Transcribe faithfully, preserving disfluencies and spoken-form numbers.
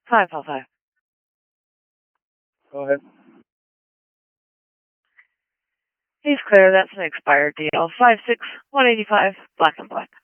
Five, five, five. Go ahead. He's clear. That's an expired deal. Five, six, one eighty-five. Black and black.